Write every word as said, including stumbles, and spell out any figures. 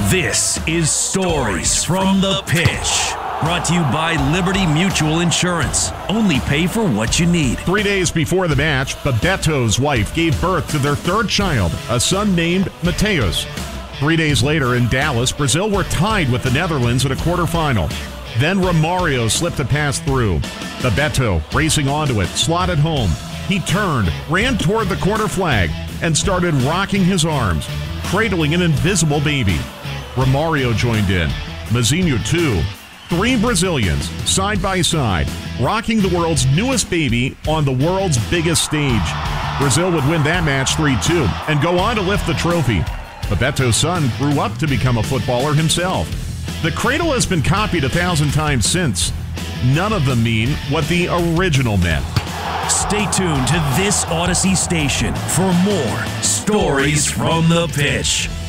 This is Stories from the Pitch. Brought to you by Liberty Mutual Insurance. Only pay for what you need. Three days before the match, Bebeto's wife gave birth to their third child, a son named Mateus. Three days later in Dallas, Brazil were tied with the Netherlands in a quarterfinal. Then Romario slipped a pass through. Bebeto, racing onto it, slotted home. He turned, ran toward the corner flag, and started rocking his arms, cradling an invisible baby. Romario joined in. Mazinho too. Three Brazilians, side by side, rocking the world's newest baby on the world's biggest stage. Brazil would win that match three two and go on to lift the trophy. Bebeto's son grew up to become a footballer himself. The cradle has been copied a thousand times since. None of them mean what the original meant. Stay tuned to this Odyssey station for more Stories from the Pitch.